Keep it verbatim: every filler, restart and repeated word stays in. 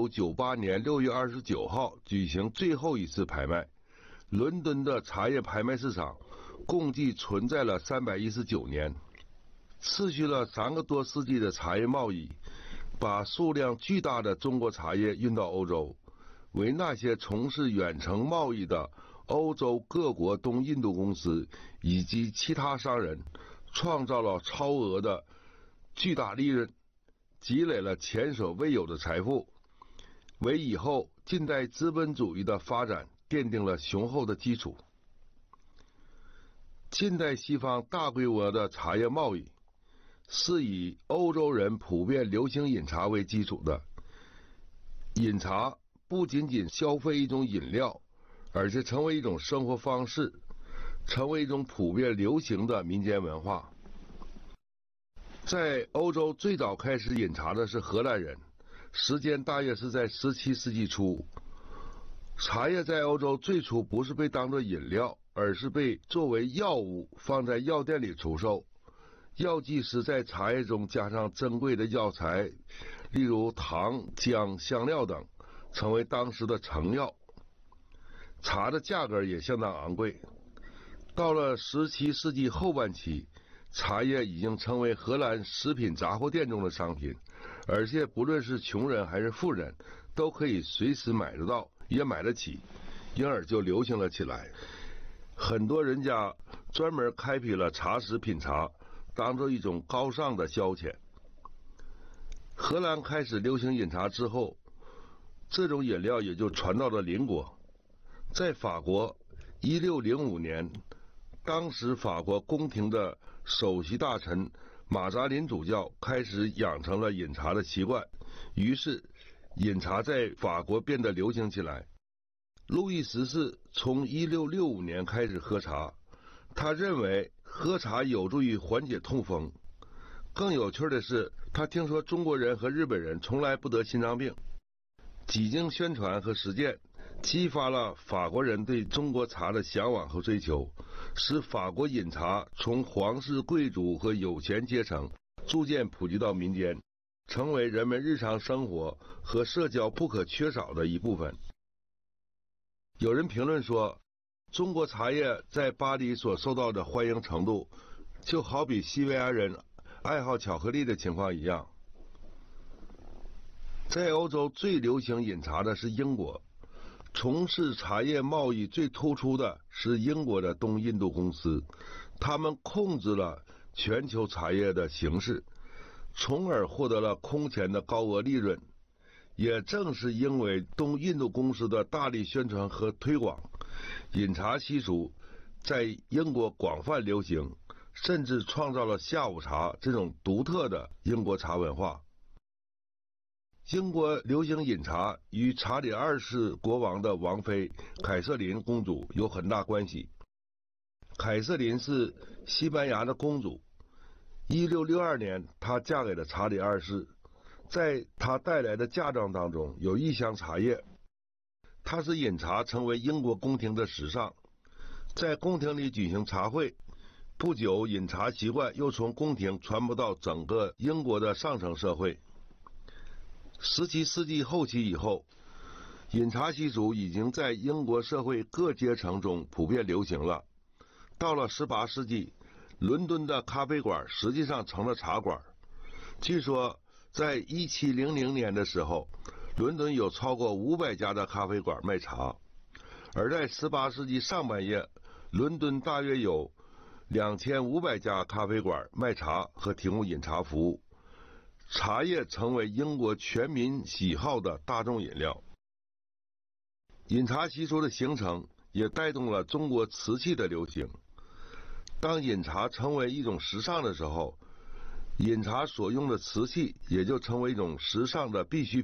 九九八年六月二十九号举行最后一次拍卖。伦敦的茶叶拍卖市场共计存在了三百一十九年，持续了三个多世纪的茶叶贸易，把数量巨大的中国茶叶运到欧洲，为那些从事远程贸易的欧洲各国东印度公司以及其他商人创造了超额的巨大利润，积累了前所未有的财富，为以后近代资本主义的发展奠定了雄厚的基础。近代西方大规模的茶叶贸易是以欧洲人普遍流行饮茶为基础的。饮茶不仅仅消费一种饮料，而且成为一种生活方式，成为一种普遍流行的民间文化。在欧洲最早开始饮茶的是荷兰人，时间大约是在十七世纪初。茶叶在欧洲最初不是被当作饮料，而是被作为药物放在药店里出售。药剂师在茶叶中加上珍贵的药材，例如糖、姜、香料等，成为当时的成药。茶的价格也相当昂贵。到了十七世纪后半期，茶叶已经成为荷兰食品杂货店中的商品，而且不论是穷人还是富人都可以随时买得到，也买得起，因而就流行了起来。很多人家专门开辟了茶室品茶，当做一种高尚的消遣。荷兰开始流行饮茶之后，这种饮料也就传到了邻国。在法国一六零五年，当时法国宫廷的首席大臣马扎林主教开始养成了饮茶的习惯，于是饮茶在法国变得流行起来。路易十四从一六六五年开始喝茶，他认为喝茶有助于缓解痛风。更有趣的是，他听说中国人和日本人从来不得心脏病。几经宣传和实践，激发了法国人对中国茶的向往和追求，使法国饮茶从皇室贵族和有钱阶层逐渐普及到民间，成为人们日常生活和社交不可缺少的一部分。有人评论说，中国茶叶在巴黎所受到的欢迎程度，就好比西班牙人爱好巧克力的情况一样。在欧洲最流行饮茶的是英国，从事茶叶贸易最突出的是英国的东印度公司，他们控制了全球茶叶的形势，从而获得了空前的高额利润。也正是因为东印度公司的大力宣传和推广，饮茶习俗在英国广泛流行，甚至创造了下午茶这种独特的英国茶文化。英国流行饮茶与查理二世国王的王妃凯瑟琳公主有很大关系。凯瑟琳是西班牙的公主，一六六二年她嫁给了查理二世，在她带来的嫁妆当中有一箱茶叶，她使饮茶成为英国宫廷的时尚，在宫廷里举行茶会。不久，饮茶习惯又从宫廷传播到整个英国的上层社会。十七世纪后期以后，饮茶习俗已经在英国社会各阶层中普遍流行了。到了十八世纪，伦敦的咖啡馆实际上成了茶馆。据说在一七零零年的时候，伦敦有超过五百家的咖啡馆卖茶，而在十八世纪上半叶，伦敦大约有两千五百家咖啡馆卖茶和提供饮茶服务。茶叶成为英国全民喜好的大众饮料。饮茶习俗的形成也带动了中国瓷器的流行。当饮茶成为一种时尚的时候，饮茶所用的瓷器也就成为一种时尚的必需